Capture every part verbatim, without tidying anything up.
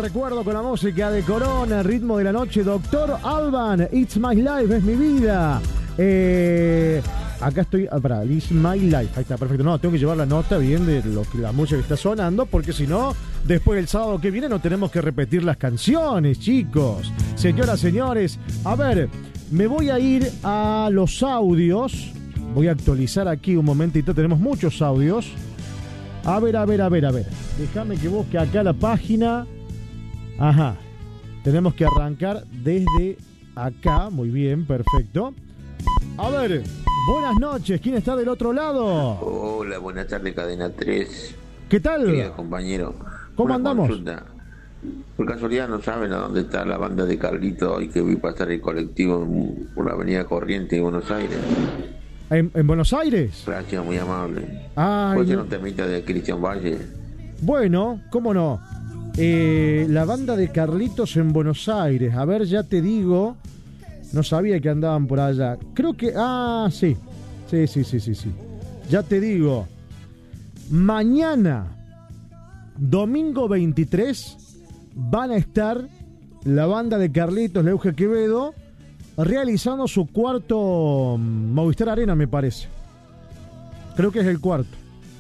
recuerdo con la música de Corona, el ritmo de la noche. Doctor Alban, It's My Life, es mi vida. Eh, acá estoy, ah, pará, It's My Life, ahí está, perfecto. No, tengo que llevar la nota bien de lo que, la música que está sonando, porque si no, después el sábado que viene no tenemos que repetir las canciones, chicos. Señoras, señores, a ver, me voy a ir a los audios. Voy a actualizar aquí un momentito, tenemos muchos audios. A ver, a ver, a ver, a ver. Déjame que busque acá la página. Ajá. Tenemos que arrancar desde acá. Muy bien, perfecto. A ver, buenas noches. ¿Quién está del otro lado? Hola, buenas tardes, Cadena tres. ¿Qué tal? Querido compañero. ¿Cómo Una andamos? Consulta. Por casualidad no saben a dónde está la banda de Carlito hoy que vi pasar el colectivo por la avenida Corrientes de Buenos Aires. ¿En, en Buenos Aires? Gracias, muy amable. Ay, ¿Puede ser no. un temita de Cristian Valle? Bueno, cómo no. Eh, la banda de Carlitos en Buenos Aires. A ver, ya te digo. No sabía que andaban por allá. Creo que... Ah, sí. Sí, sí, sí, sí, sí. Ya te digo. Mañana, domingo veintitrés, van a estar la banda de Carlitos, Leuge Quevedo, realizando su cuarto Movistar Arena, me parece. Creo que es el cuarto.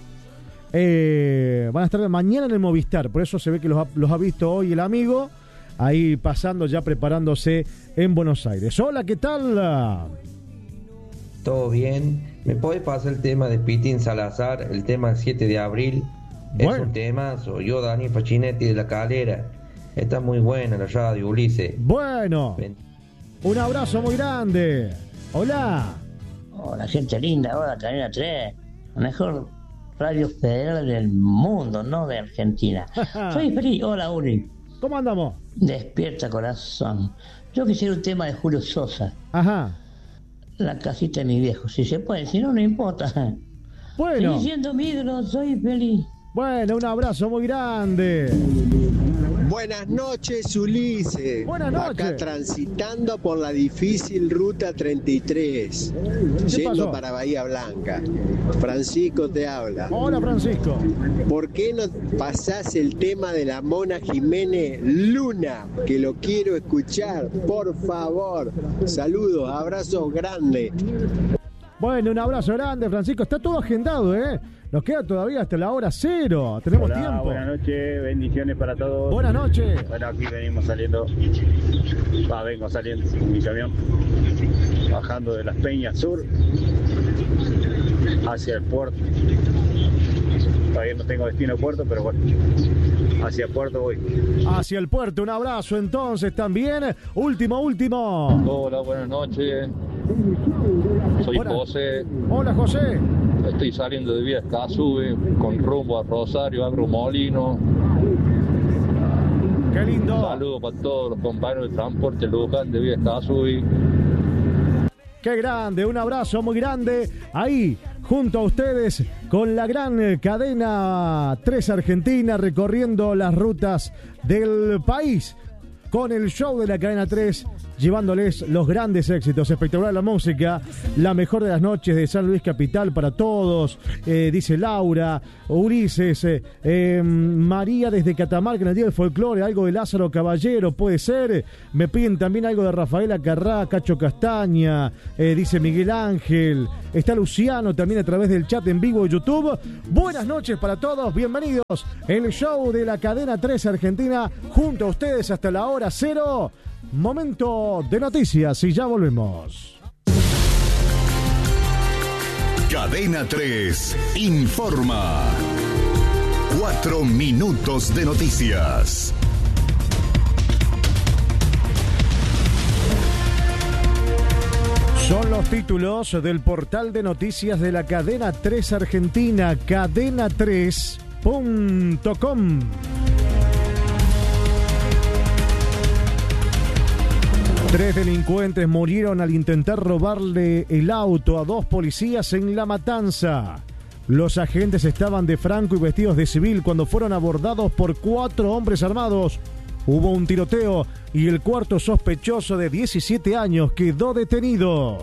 Eh, van a estar mañana en el Movistar, por eso se ve que los ha, los ha visto hoy el amigo, ahí pasando, ya preparándose en Buenos Aires. Hola, ¿qué tal? Todo bien. ¿Me puede pasar el tema de Pitín Salazar, el tema siete de abril? Bueno. Es un tema, soy yo, Dani Fachinetti de La Calera. Está muy buena la radio, Ulises. Bueno, Ven. un abrazo muy grande. Hola. Hola, gente linda, hola, Cadena tres, la mejor radio federal del mundo, no de Argentina. Soy feliz, hola, Uri. ¿Cómo andamos? Despierta, corazón. Yo quisiera un tema de Julio Sosa, Ajá. La casita de mi viejo, si se puede, si no, no importa. Bueno, Sigue siendo mi ídolo, soy feliz. bueno, un abrazo muy grande. Buenas noches, Ulises. Buenas noches. Acá transitando por la difícil ruta treinta y tres, ¿Qué yendo pasó? para Bahía Blanca. Francisco te habla. Hola, Francisco. ¿Por qué no pasás el tema de la Mona Jiménez Luna? Que lo quiero escuchar, por favor. Saludos, abrazos grandes. Bueno, un abrazo grande, Francisco. Está todo agendado, ¿eh? Nos queda todavía hasta la hora cero. Tenemos Hola, tiempo. buenas noches, bendiciones para todos. Buenas noches. Bueno, aquí venimos saliendo, ah, vengo saliendo con mi camión, bajando de Las Peñas Sur hacia el puerto. Todavía no tengo destino puerto, pero bueno, hacia el puerto voy. Hacia el puerto, un abrazo entonces también. Último, último. Hola, buenas noches. Soy Hola. José. Hola, José. Estoy saliendo de Vía Escazú con rumbo a Rosario, Agromolino. Qué lindo. Saludos para todos los compañeros de transporte Luján de Vía Escazú. Qué grande, un abrazo muy grande. Ahí, junto a ustedes, con la gran cadena tres Argentina, recorriendo las rutas del país, con el show de la cadena tres, llevándoles los grandes éxitos. Espectacular la música, la mejor de las noches de San Luis Capital para todos, eh, dice Laura, Ulises, eh, eh, María desde Catamarca en el Día del Folclore, algo de Lázaro Caballero, puede ser. Me piden también algo de Rafaela Carrá, Cacho Castaña, eh, dice Miguel Ángel, está Luciano también a través del chat en vivo de YouTube. Buenas noches para todos, bienvenidos. El show de la cadena tres Argentina, junto a ustedes hasta la hora cero. Momento de noticias y ya volvemos. Cadena tres informa. Cuatro minutos de noticias. Son los títulos del portal de noticias de la cadena tres Argentina, cadena tres punto com. Tres delincuentes murieron al intentar robarle el auto a dos policías en La Matanza. Los agentes estaban de franco y vestidos de civil cuando fueron abordados por cuatro hombres armados. Hubo un tiroteo y el cuarto sospechoso de diecisiete años quedó detenido.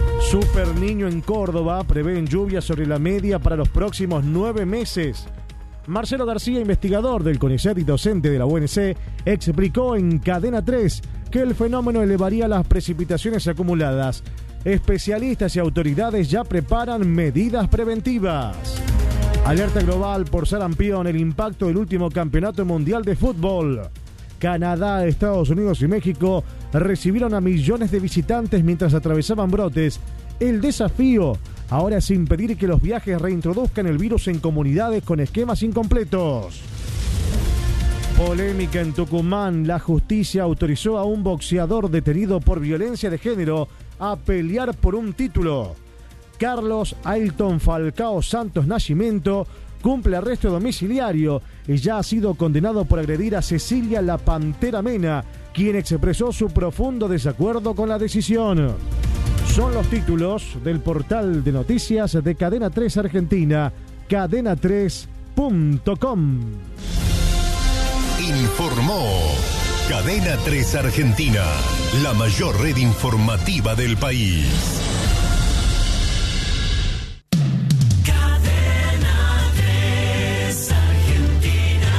Super Niño en Córdoba prevén lluvias sobre la media para los próximos nueve meses. Marcelo García, investigador del CONICET y docente de la U N C, explicó en Cadena tres que el fenómeno elevaría las precipitaciones acumuladas. Especialistas y autoridades ya preparan medidas preventivas. Alerta global por sarampión, el impacto del último campeonato mundial de fútbol. Canadá, Estados Unidos y México recibieron a millones de visitantes mientras atravesaban brotes. El desafío ahora es impedir que los viajes reintroduzcan el virus en comunidades con esquemas incompletos. Polémica en Tucumán. La justicia autorizó a un boxeador detenido por violencia de género a pelear por un título. Carlos Ailton Falcao Santos Nascimento cumple arresto domiciliario y ya ha sido condenado por agredir a Cecilia La Pantera Mena, quien expresó su profundo desacuerdo con la decisión. Son los títulos del portal de noticias de Cadena tres Argentina, cadena tres punto com. Informó Cadena tres Argentina, la mayor red informativa del país. Cadena tres Argentina.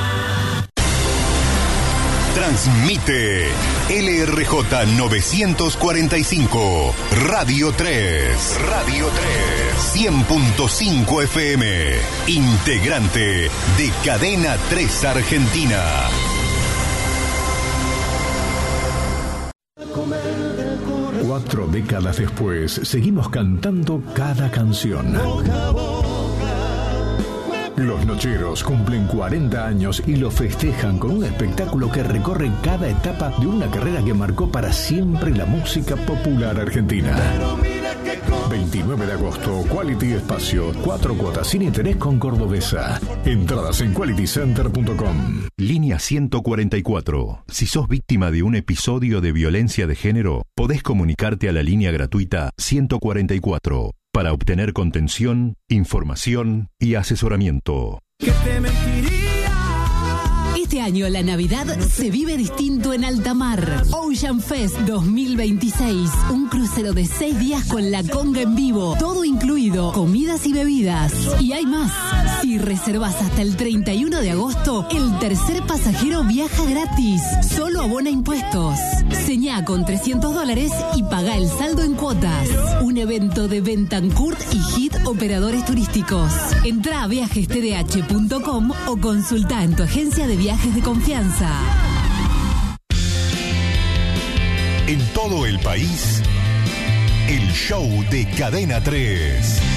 Transmite L R J novecientos cuarenta y cinco, Radio tres. Radio tres. cien punto cinco F M. Integrante de Cadena tres Argentina. Cuatro décadas después, seguimos cantando cada canción. Los Nocheros cumplen cuarenta años y lo festejan con un espectáculo que recorre cada etapa de una carrera que marcó para siempre la música popular argentina. veintinueve de agosto, Quality Espacio, cuatro cuotas sin interés con Cordobesa. Entradas en quality center punto com. Línea ciento cuarenta y cuatro. Si sos víctima de un episodio de violencia de género, podés comunicarte a la línea gratuita ciento cuarenta y cuatro para obtener contención, información y asesoramiento. Que te mentiría. Este año la Navidad se vive distinto en alta mar. Ocean Fest dos mil veintiséis. Un crucero de seis días con la conga en vivo. Todo incluido, comidas y bebidas. Y hay más. Si reservas hasta el treinta y uno de agosto, el tercer pasajero viaja gratis. Solo abona impuestos. Señá con trescientos dólares y paga el saldo en cuotas. Un evento de Bentancourt y Hit Operadores Turísticos. Entrá a viajes t d h punto com o consulta en tu agencia de viajes de confianza. En todo el país, el show de Cadena tres.